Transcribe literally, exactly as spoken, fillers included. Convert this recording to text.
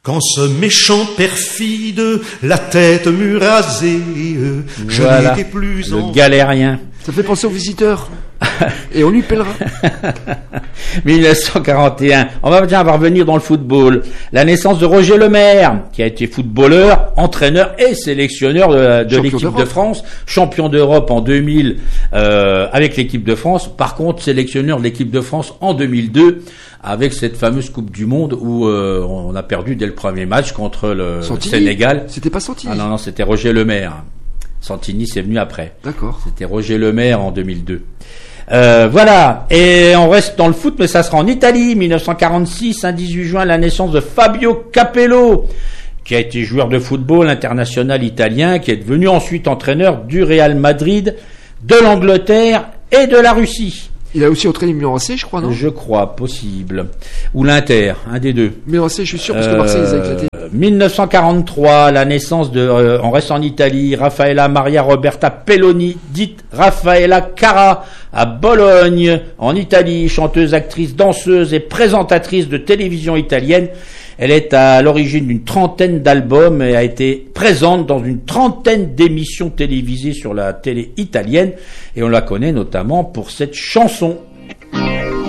Quand ce méchant perfide, la tête mue rasée, je voilà, n'étais plus le en... galérien. Ça fait penser aux visiteurs. Et on lui pèlera. dix-neuf cent quarante et un. On va bien va revenir dans le football. La naissance de Roger Lemaire, qui a été footballeur, entraîneur et sélectionneur de, de l'équipe d'Europe. de France, champion d'Europe en deux mille euh, avec l'équipe de France. Par contre, sélectionneur de l'équipe de France en deux mille deux avec cette fameuse Coupe du Monde où euh, on a perdu dès le premier match contre le Santini. Sénégal. C'était pas Santini. Ah non non, c'était Roger Lemaire. Santini, c'est venu après. D'accord. C'était Roger Lemaire en deux mille deux. Euh, voilà, et on reste dans le foot, mais ça sera en Italie, dix-neuf cent quarante-six, un dix-huit juin, la naissance de Fabio Capello, qui a été joueur de football international italien, qui est devenu ensuite entraîneur du Real Madrid, de l'Angleterre et de la Russie. Il a aussi entraîné Milan A C, je crois, non? Je crois, possible. Ou l'Inter, un des deux. Milan A C, je suis sûr, parce que Marseille les a éclatés. Euh, dix-neuf cent quarante-trois, la naissance de, euh, on reste en Italie, Raffaella Maria Roberta Pelloni, dite Raffaella Cara, à Bologne, en Italie, chanteuse, actrice, danseuse et présentatrice de télévision italienne. Elle est à l'origine d'une trentaine d'albums et a été présente dans une trentaine d'émissions télévisées sur la télé italienne. Et on la connaît notamment pour cette chanson.